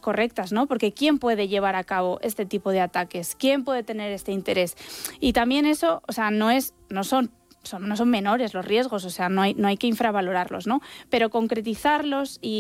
correctas, ¿no? Porque ¿quién puede llevar a cabo este tipo de ataques? ¿Quién puede tener este interés? Y también eso, o sea, no son menores los riesgos, o sea, no hay que infravalorarlos, ¿no? Pero concretizarlos y